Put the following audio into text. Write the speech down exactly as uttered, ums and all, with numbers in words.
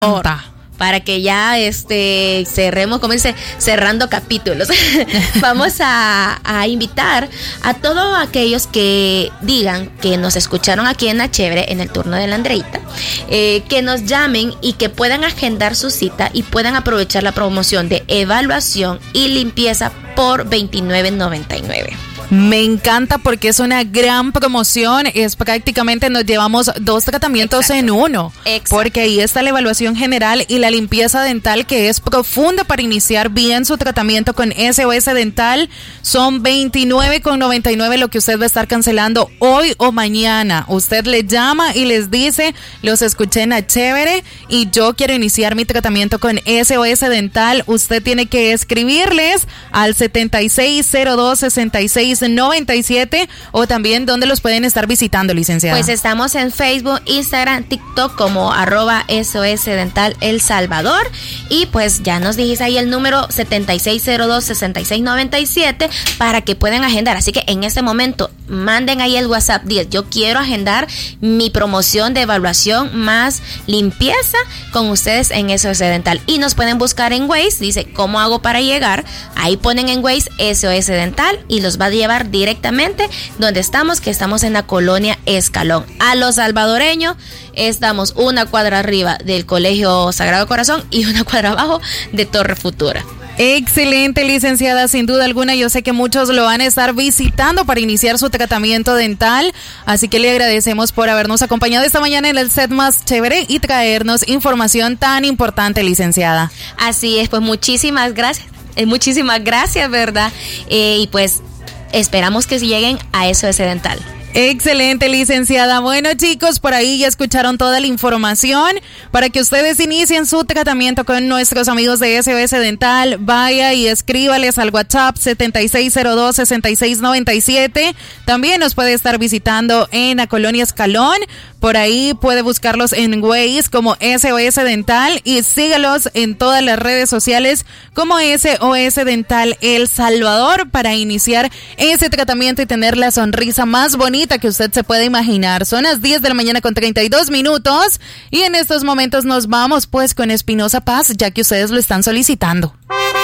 Para que ya este cerremos, como dice, cerrando capítulos. Vamos a, a invitar a todos aquellos que digan que nos escucharon aquí en La Chévere, en el turno de la Andreita, eh, que nos llamen y que puedan agendar su cita y puedan aprovechar la promoción de evaluación y limpieza por veintinueve noventa y nueve. Me encanta porque es una gran promoción, es prácticamente nos llevamos dos tratamientos Exacto. en uno, Exacto. porque ahí está la evaluación general y la limpieza dental que es profunda para iniciar bien su tratamiento con S O S Dental. Son veintinueve noventa y nueve lo que usted va a estar cancelando hoy o mañana. Usted le llama y les dice, los escuché en La Chévere y yo quiero iniciar mi tratamiento con S O S Dental. Usted tiene que escribirles al setenta y seis cero dos sesenta y seis noventa y siete o también donde los pueden estar visitando, licenciada. Pues estamos en Facebook, Instagram, TikTok como arroba S O S Dental El Salvador y pues ya nos dijiste ahí el número setenta y seis cero dos sesenta y seis noventa y siete para que puedan agendar. Así que en este momento manden ahí el WhatsApp diez. Yo quiero agendar mi promoción de evaluación más limpieza con ustedes en S O S Dental y nos pueden buscar en Waze. Dice ¿cómo hago para llegar? Ahí ponen en Waze S O S Dental y los va a llevar directamente donde estamos, que estamos en la colonia Escalón. A los salvadoreños estamos una cuadra arriba del Colegio Sagrado Corazón y una cuadra abajo de Torre Futura. Excelente, licenciada, sin duda alguna. Yo sé que muchos lo van a estar visitando para iniciar su tratamiento dental, así que le agradecemos por habernos acompañado esta mañana en el set más chévere y traernos información tan importante, licenciada. Así es, pues muchísimas gracias, eh, muchísimas gracias, ¿verdad? Eh, y pues esperamos que lleguen a S O S Dental. Excelente, licenciada. Bueno, chicos, por ahí ya escucharon toda la información para que ustedes inicien su tratamiento con nuestros amigos de S O S Dental. Vaya y escríbales al WhatsApp setenta y seis cero dos sesenta y seis noventa y siete. También nos puede estar visitando en la colonia Escalón. Por ahí puede buscarlos en Waze como S O S Dental y sígalos en todas las redes sociales como S O S Dental El Salvador para iniciar ese tratamiento y tener la sonrisa más bonita que usted se puede imaginar. Son las diez de la mañana con treinta y dos minutos y en estos momentos nos vamos pues con Espinosa Paz, ya que ustedes lo están solicitando.